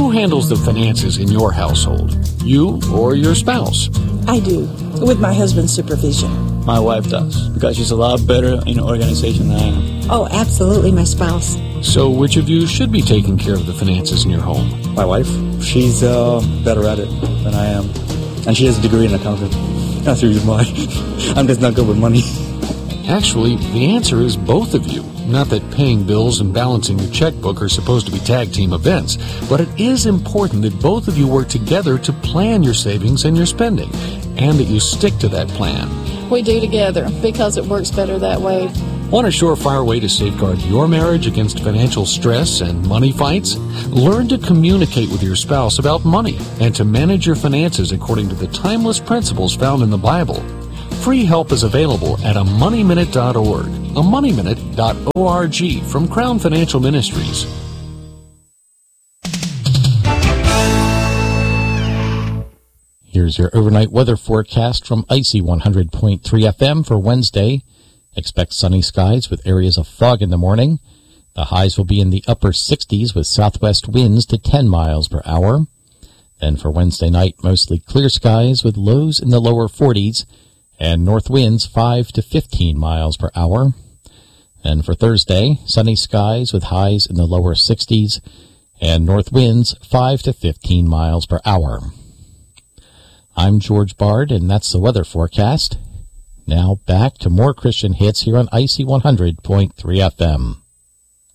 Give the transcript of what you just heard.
Who handles the finances in your household? You or your spouse? I do, with my husband's supervision. My wife does, because she's a lot better in organization than I am. Oh, absolutely, my spouse. So which of you should be taking care of the finances in your home? My wife, she's better at it than I am. And she has a degree in accounting. That's the reason why. I'm just not good with money. Actually, the answer is both of you. Not that paying bills and balancing your checkbook are supposed to be tag team events, but it is important that both of you work together to plan your savings and your spending, and that you stick to that plan. We do together because it works better that way. Want a surefire way to safeguard your marriage against financial stress and money fights? Learn to communicate with your spouse about money and to manage your finances according to the timeless principles found in the Bible. Free help is available at amoneyminute.org, amoneyminute.org from Crown Financial Ministries. Here's your overnight weather forecast from Icy 100.3 FM for Wednesday. Expect sunny skies with areas of fog in the morning. The highs will be in the upper 60s with southwest winds to 10 miles per hour. Then for Wednesday night, mostly clear skies with lows in the lower 40s and north winds 5 to 15 miles per hour. And for Thursday, sunny skies with highs in the lower 60s and north winds 5 to 15 miles per hour. I'm George Bard, and that's the weather forecast. Now back to more Christian hits here on Icy 100.3 FM.